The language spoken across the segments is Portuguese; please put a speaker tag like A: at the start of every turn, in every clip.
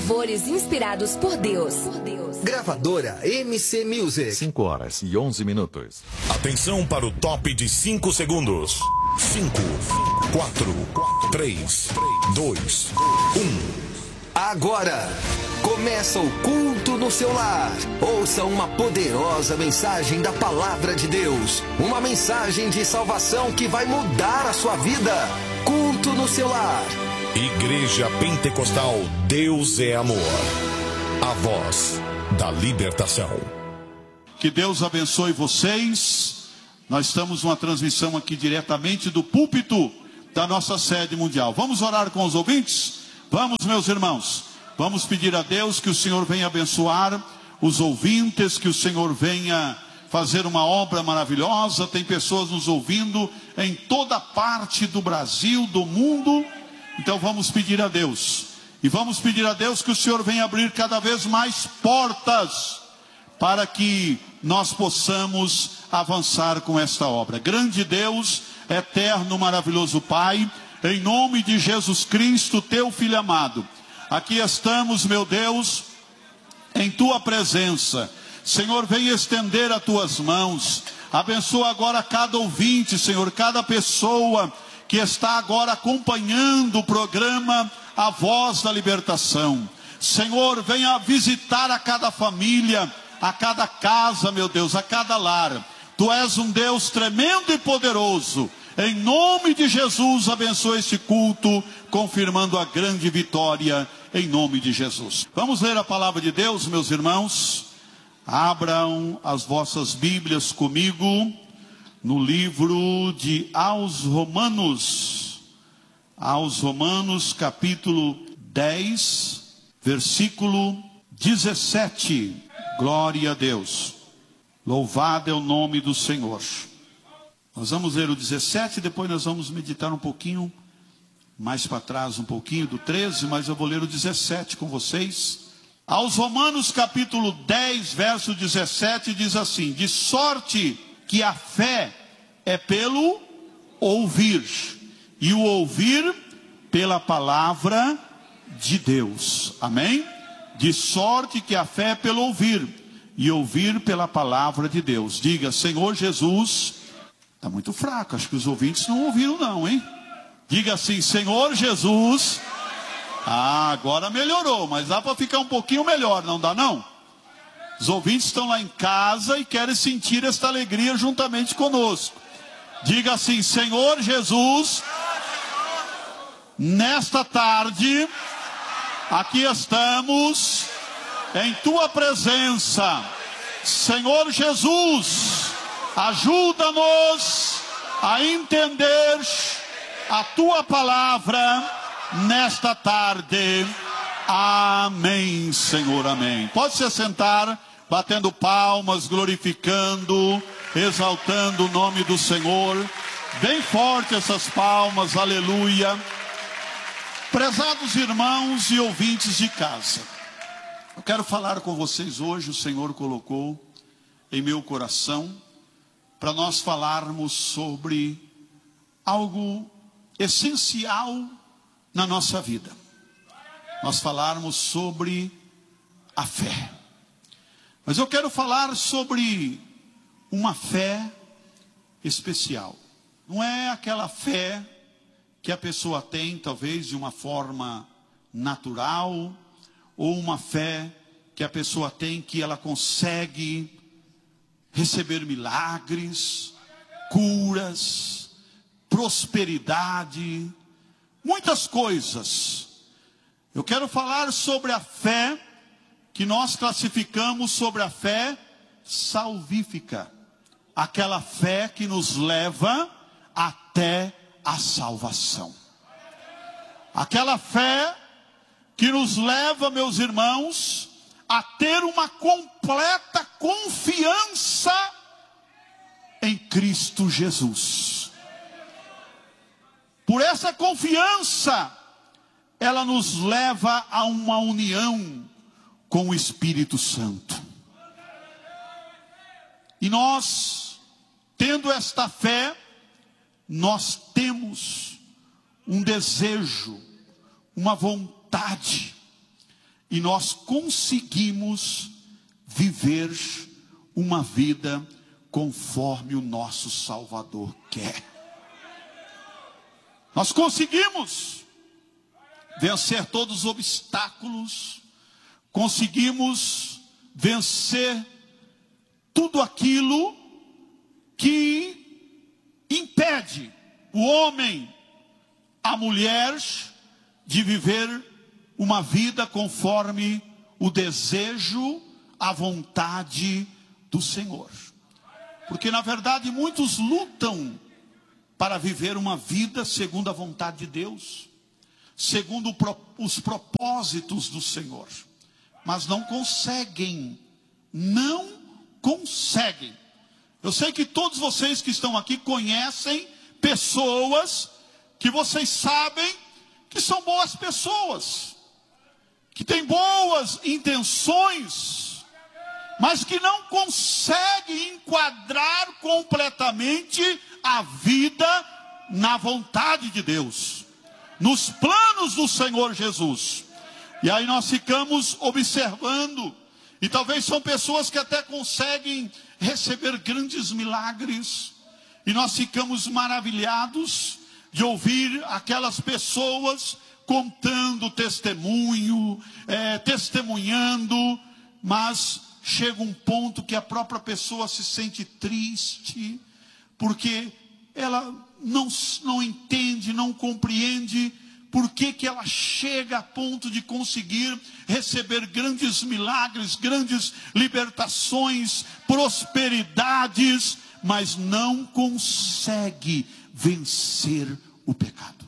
A: louvores inspirados por Deus.
B: Gravadora MC Music.
C: 5h11.
D: Atenção para o top de 5 segundos. 5, 4, 3, 2, 1.
B: Agora, começa o culto no seu lar. Ouça uma poderosa mensagem da Palavra de Deus. Uma mensagem de salvação que vai mudar a sua vida. Culto no seu lar.
D: Igreja Pentecostal Deus é Amor. A voz da libertação.
E: Que Deus abençoe vocês. Nós estamos numa transmissão aqui diretamente do púlpito da nossa sede mundial. Vamos orar com os ouvintes? Vamos, meus irmãos. Vamos pedir a Deus que o Senhor venha abençoar os ouvintes, que o Senhor venha fazer uma obra maravilhosa. Tem pessoas nos ouvindo em toda parte do Brasil, do mundo. Então vamos pedir a Deus. E vamos pedir a Deus que o Senhor venha abrir cada vez mais portas para que nós possamos avançar com esta obra. Grande Deus, eterno, maravilhoso Pai, em nome de Jesus Cristo, teu Filho amado, aqui estamos, meu Deus, em tua presença. Senhor, venha estender as tuas mãos. Abençoa agora cada ouvinte, Senhor, cada pessoa que está agora acompanhando o programa A Voz da Libertação. Senhor, venha visitar a cada família, a cada casa, meu Deus, a cada lar. Tu és um Deus tremendo e poderoso. Em nome de Jesus, abençoa este culto, confirmando a grande vitória, em nome de Jesus. Vamos ler a palavra de Deus, meus irmãos. Abram as vossas Bíblias comigo, no livro de Aos Romanos, capítulo 10, versículo 17. Glória a Deus. Louvado é o nome do Senhor. Nós vamos ler o 17, depois nós vamos meditar um pouquinho, mais para trás um pouquinho do 13, mas eu vou ler o 17 com vocês. Aos Romanos capítulo 10, verso 17, diz assim: de sorte que a fé é pelo ouvir, e o ouvir pela palavra de Deus. Amém? De sorte que a fé é pelo ouvir, e ouvir pela palavra de Deus. Diga: Senhor Jesus. Está muito fraco, acho que os ouvintes não ouviram não, hein? Diga assim: Senhor Jesus. Agora melhorou, mas dá para ficar um pouquinho melhor, não dá não? Os ouvintes estão lá em casa e querem sentir esta alegria juntamente conosco. Diga assim: Senhor Jesus, nesta tarde, aqui estamos em tua presença. Senhor Jesus, ajuda-nos a entender a tua palavra nesta tarde. Amém, Senhor, amém. Pode se sentar, batendo palmas, glorificando, exaltando o nome do Senhor. Bem forte essas palmas, aleluia. Prezados irmãos e ouvintes de casa, eu quero falar com vocês hoje. O Senhor colocou em meu coração para nós falarmos sobre algo essencial na nossa vida. Nós falarmos sobre a fé. Mas eu quero falar sobre uma fé especial. Não é aquela fé que a pessoa tem, talvez, de uma forma natural, ou uma fé que a pessoa tem que ela consegue receber milagres, curas, prosperidade, muitas coisas. Eu quero falar sobre a fé que nós classificamos sobre a fé salvífica. Aquela fé que nos leva até a salvação. Aquela fé que nos leva, meus irmãos, a ter uma completa confiança em Cristo Jesus. Por essa confiança, ela nos leva a uma união com o Espírito Santo. E nós, tendo esta fé, nós temos um desejo, uma vontade e nós conseguimos viver uma vida conforme o nosso Salvador quer. Nós conseguimos vencer todos os obstáculos, conseguimos vencer tudo aquilo que impede o homem, a mulher, de viver uma vida conforme o desejo, a vontade do Senhor. Porque na verdade muitos lutam para viver uma vida segundo a vontade de Deus, segundo os propósitos do Senhor, mas não conseguem. Eu sei que todos vocês que estão aqui conhecem pessoas que vocês sabem que são boas pessoas, que têm boas intenções, mas que não conseguem enquadrar completamente a vida na vontade de Deus, nos planos do Senhor Jesus. E aí nós ficamos observando, e talvez são pessoas que até conseguem receber grandes milagres, e nós ficamos maravilhados de ouvir aquelas pessoas contando testemunho, testemunhando, mas chega um ponto que a própria pessoa se sente triste, porque ela não entende, não compreende por que ela chega a ponto de conseguir receber grandes milagres, grandes libertações, prosperidades, mas não consegue vencer o pecado.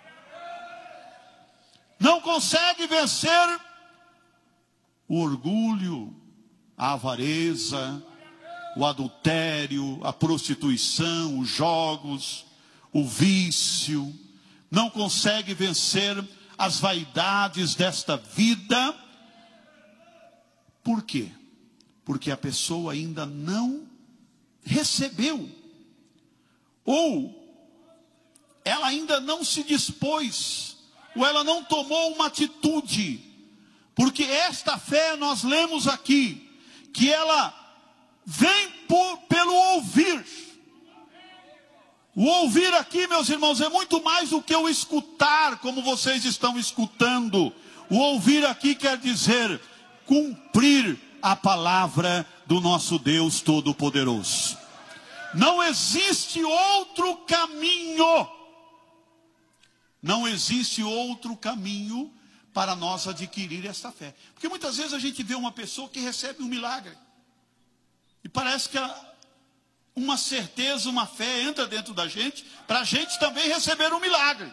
E: Não consegue vencer o orgulho, a avareza, o adultério, a prostituição, os jogos, o vício. Não consegue vencer as vaidades desta vida. Por quê? Porque a pessoa ainda não recebeu, ou ela ainda não se dispôs, ou ela não tomou uma atitude. Porque esta fé, nós lemos aqui, que ela vem pelo ouvir. O ouvir aqui, meus irmãos, é muito mais do que o escutar, como vocês estão escutando. O ouvir aqui quer dizer cumprir a palavra do nosso Deus Todo-Poderoso. Não existe outro caminho. Não existe outro caminho para nós adquirir esta fé. Porque muitas vezes a gente vê uma pessoa que recebe um milagre, e parece que uma certeza, uma fé entra dentro da gente, para a gente também receber um milagre,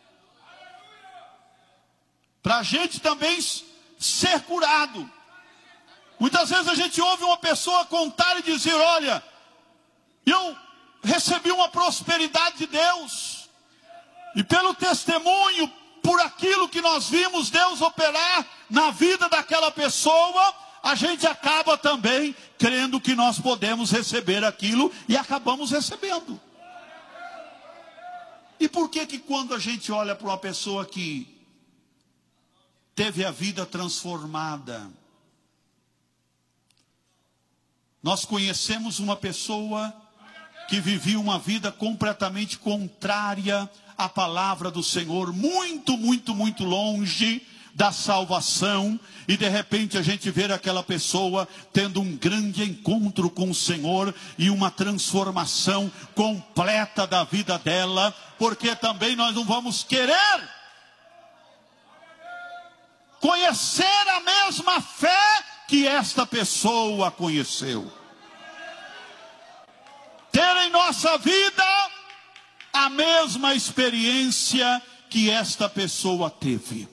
E: para a gente também ser curado. Muitas vezes a gente ouve uma pessoa contar e dizer: olha, eu recebi uma prosperidade de Deus, e pelo testemunho, por aquilo que nós vimos Deus operar na vida daquela pessoa, a gente acaba também crendo que nós podemos receber aquilo, e acabamos recebendo. E por que quando a gente olha para uma pessoa que teve a vida transformada, nós conhecemos uma pessoa que vivia uma vida completamente contrária à palavra do Senhor, muito, muito, muito longe da salvação, e de repente a gente vê aquela pessoa tendo um grande encontro com o Senhor e uma transformação completa da vida dela, porque também nós não vamos querer conhecer a mesma fé que esta pessoa conheceu, ter em nossa vida a mesma experiência que esta pessoa teve.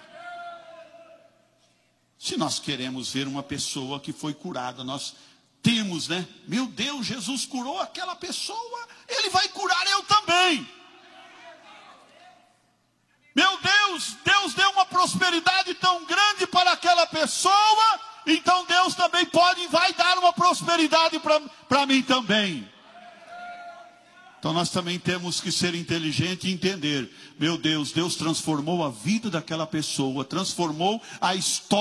E: Se nós queremos ver uma pessoa que foi curada, nós temos, né? Meu Deus, Jesus curou aquela pessoa, Ele vai curar eu também. Meu Deus, Deus deu uma prosperidade tão grande para aquela pessoa, então Deus também pode e vai dar uma prosperidade para mim também. Então nós também temos que ser inteligentes e entender: meu Deus, Deus transformou a vida daquela pessoa, transformou a história